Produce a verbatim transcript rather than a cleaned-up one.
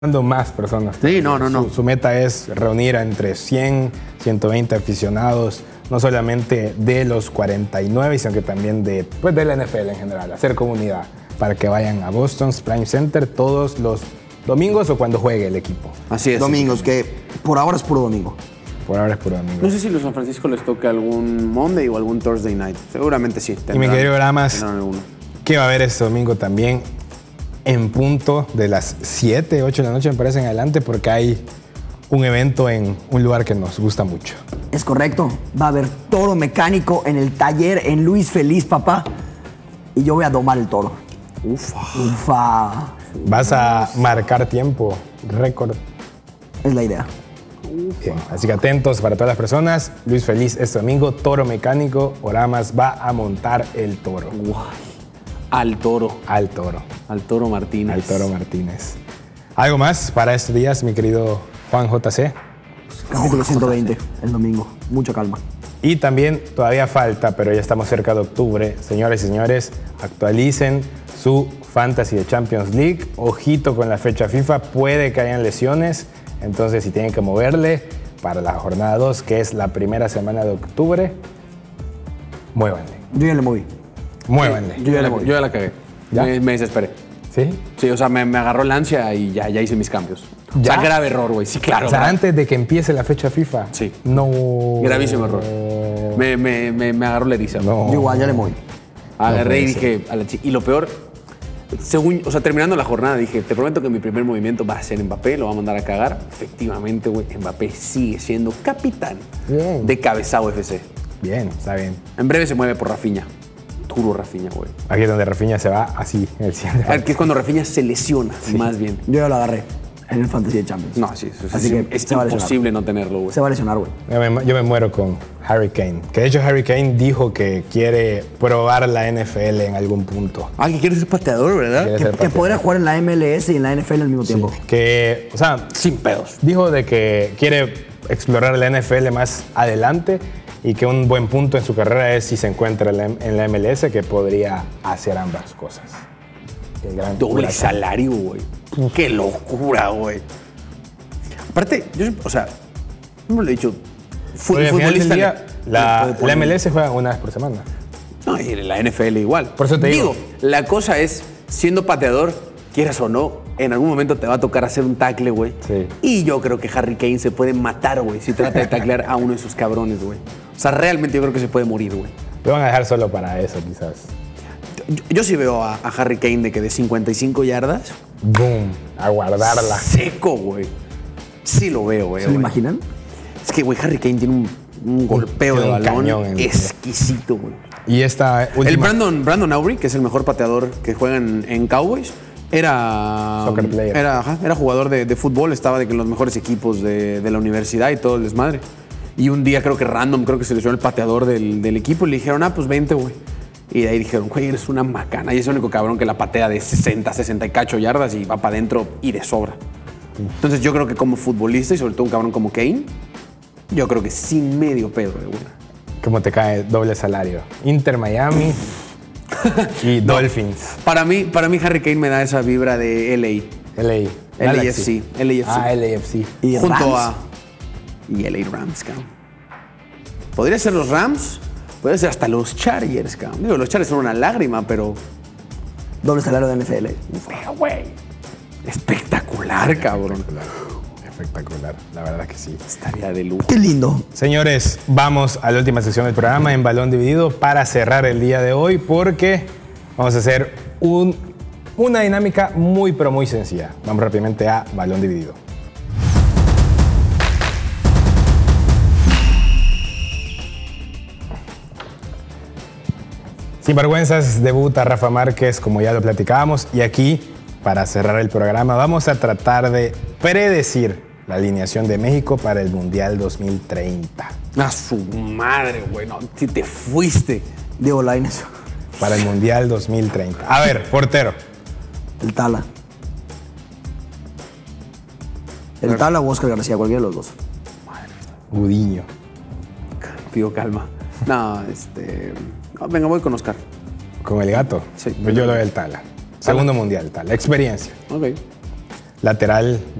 más personas. Sí, no, no, no. Su, su meta es reunir a entre cien, ciento veinte aficionados, no solamente de los cuarenta y nueve, sino que también de, pues, de la N F L en general, hacer comunidad para que vayan a Boston's Prime Center todos los domingos o cuando juegue el equipo. Así es. Domingos, que por ahora es puro domingo. Por ahora es puro domingo. No sé si los San Francisco les toca algún Monday o algún Thursday night. Seguramente sí. Y mi querido Ramas, alguno. ¿qué va a haber este domingo también? En punto de las siete, ocho de la noche, me parece, en adelante, porque hay un evento en un lugar que nos gusta mucho. Es correcto. Va a haber toro mecánico en el taller en Luis Feliz, papá. Y yo voy a domar el toro. Ufa. Ufa. Vas a marcar tiempo, récord. Es la idea. Bien, así que atentos para todas las personas. Luis Feliz este domingo, toro mecánico. Oramas va a montar el toro. Guay. Al toro. Al toro. Al toro Martínez. Al toro Martínez. ¿Algo más para estos días, mi querido Juan J C? Capítulo ciento veinte, el domingo. Mucha calma. Y también todavía falta, pero ya estamos cerca de octubre. Señores y señores, actualicen su Fantasy de Champions League. Ojito con la fecha FIFA, puede que hayan lesiones. Entonces, si tienen que moverle para la jornada dos, que es la primera semana de octubre, muévanle. Yo ya le moví. Muévanle. Yo ya, la, yo ya la cagué. ¿Ya? Me, me desesperé. ¿Sí? Sí, o sea, me, me agarró la ansia y ya, ya hice mis cambios. O sea, ¿Ya? grave error, güey. Sí, claro. O sea, grave. antes de que empiece la fecha FIFA. Sí. No. Gravísimo error. Me, me, me, me agarró la eriza. No. Yo igual ya le moví. Agarré No y puede dije, a la chi- y lo peor, según, o sea, terminando la jornada, dije, te prometo que mi primer movimiento va a ser Mbappé, lo va a mandar a cagar. Efectivamente, güey, Mbappé sigue siendo capitán Bien. de Cabezao F C. Bien, está bien. En breve se mueve por Rafinha. Duro Rafinha, güey. Aquí es donde Rafinha se va así, en el siguiente. Aquí es cuando Rafinha se lesiona, más bien. Yo ya lo agarré en el Fantasy de Champions. No, sí, eso, Así sí, que es se va a lesionar. imposible no tenerlo, güey. Se va a lesionar, güey. Yo me, yo me muero con Harry Kane. Que de hecho Harry Kane dijo que quiere probar la N F L en algún punto. Ah, que quieres ser pateador, ¿verdad? Quiere Que, ser que pateador. podría jugar en la M L S y en la N F L al mismo tiempo. Que, o sea, Sin pedos. dijo de que quiere explorar la N F L más adelante y que un buen punto en su carrera es si se encuentra en la, en la M L S, que podría hacer ambas cosas. El gran Doble huracán. salario, güey. Qué locura, güey. Aparte, yo, o sea, como le he dicho, fu- Porque al final del futbolista. día, le- la, le puede poner- la M L S juega una vez por semana. No, y la N F L igual. Por eso te digo. la cosa es, siendo pateador, quieras o no, en algún momento te va a tocar hacer un tackle, güey. Sí. Y yo creo que Harry Kane se puede matar, güey, si trata de taclear a uno de esos cabrones, güey. O sea, realmente yo creo que se puede morir, güey. Lo van a dejar solo para eso, quizás. Yo, yo sí veo a, a Harry Kane de que de cincuenta y cinco yardas, Boom, a guardarla. seco, güey. Sí lo veo, güey. ¿Se lo güey. imaginan? Es que, güey, Harry Kane tiene un, un golpeo tiene de un balón cañón en el- exquisito, güey. Y esta última... El Brandon, Brandon Aubrey, que es el mejor pateador que juega en, en Cowboys, era, Soccer player. era, ajá, era jugador de, de fútbol, estaba de que en los mejores equipos de, de la universidad y todo el desmadre. Y un día creo que random, creo que se lesionó el pateador del, del equipo y le dijeron, ah, pues vente, güey. Y de ahí dijeron, güey, eres una macana. Y es el único cabrón que la patea de sesenta, sesenta y cacho yardas y va para adentro y de sobra. Entonces yo creo que como futbolista y sobre todo un cabrón como Kane, yo creo que sin medio pedo, de una. ¿Cómo te cae doble salario? Inter Miami y Dolphins. Para mí, para mí Harry Kane me da esa vibra de L A. L A. L A F C. L A F C. Ah, L A F C. ¿Y junto Rams? a y L A Rams, cabrón. Podría ser los Rams, podría ser hasta los Chargers, cabrón. Digo, los Chargers son una lágrima, pero Doble salario de N F L. pero güey, espectacular, cabrón. Espectacular, la verdad que sí. Estaría de lujo. Qué lindo. Señores, vamos a la última sección del programa en Balón Dividido para cerrar el día de hoy, porque vamos a hacer un, una dinámica muy pero muy sencilla. Vamos rápidamente a Balón Dividido. Sin vergüenzas, debuta Rafa Márquez, como ya lo platicábamos, y aquí, para cerrar el programa, vamos a tratar de predecir la alineación de México para el Mundial dos mil treinta. A su madre, güey. No, si te fuiste. Diego Lainez. Para el Mundial dos mil treinta. A ver, portero. El Tala. El Tala o Oscar García, cualquiera de los dos. Gudiño. Pido calma. No, este. no, venga, voy con Oscar. Con el gato. Sí. Pues yo lo doy el Tala. Segundo Mundial, Tala. Experiencia. Ok. lateral